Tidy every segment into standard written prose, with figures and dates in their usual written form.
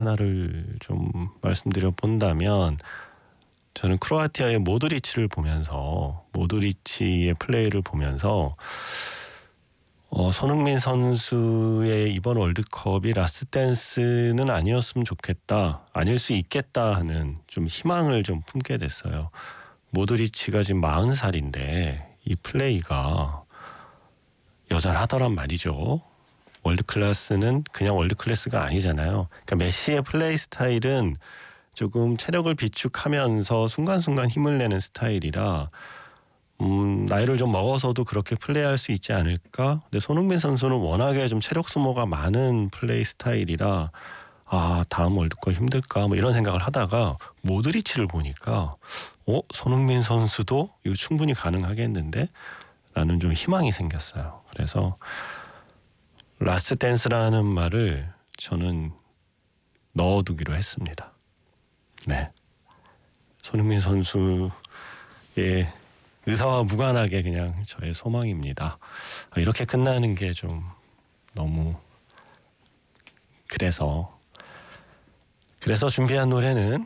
하나를 좀 말씀드려 본다면 저는 크로아티아의 모드리치를 보면서 모드리치의 플레이를 보면서 손흥민 선수의 이번 월드컵이 라스트 댄스는 아니었으면 좋겠다, 아닐 수 있겠다 하는 좀 희망을 좀 품게 됐어요. 모드리치가 지금 40살인데 이 플레이가 여전하더란 말이죠. 월드클래스는 그냥 월드클래스가 아니잖아요. 그러니까 메시의 플레이 스타일은 조금 체력을 비축하면서 순간순간 힘을 내는 스타일이라 나이를 좀 먹어서도 그렇게 플레이할 수 있지 않을까? 근데 손흥민 선수는 워낙에 좀 체력 소모가 많은 플레이 스타일이라 다음 월드컵 힘들까? 뭐 이런 생각을 하다가 모드리치를 보니까 손흥민 선수도 이거 충분히 가능하겠는데? 라는 좀 희망이 생겼어요. 그래서 라스트 댄스라는 말을 저는 넣어두기로 했습니다. 네. 손흥민 선수의 의사와 무관하게 그냥 저의 소망입니다. 이렇게 끝나는 게 좀 너무 그래서 준비한 노래는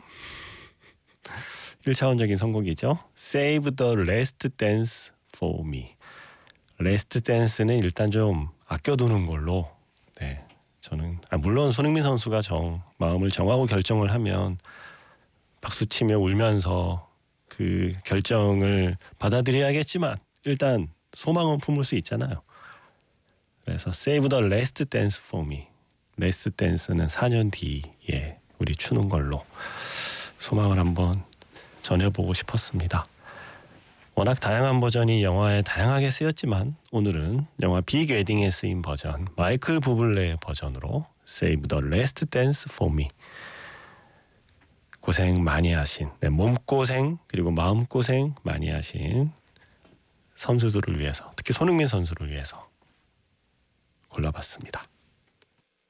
1차원적인 선곡이죠. Save the Last Dance for Me. Last Dance는 일단 좀 아껴두는 걸로. 네, 저는 물론 손흥민 선수가 마음을 정하고 결정을 하면 박수치며 울면서 그 결정을 받아들여야겠지만 일단 소망은 품을 수 있잖아요. 그래서 Save the Last Dance for Me. Last Dance는 4년 뒤에 우리 추는 걸로 소망을 한번 전해보고 싶었습니다. 워낙 다양한 버전이 영화에 다양하게 쓰였지만 오늘은 영화 빅 웨딩에 쓰인 버전, 마이클 부블레의 버전으로 Save the Last Dance for Me. 고생 많이 하신, 몸고생 그리고 마음고생 많이 하신 선수들을 위해서, 특히 손흥민 선수를 위해서 골라봤습니다.